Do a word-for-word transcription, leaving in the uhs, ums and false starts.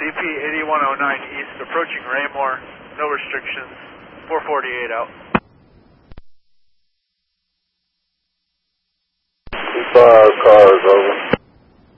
C P eighty-one oh nine East, approaching Raymore, no restrictions, four forty-eight out. Car, car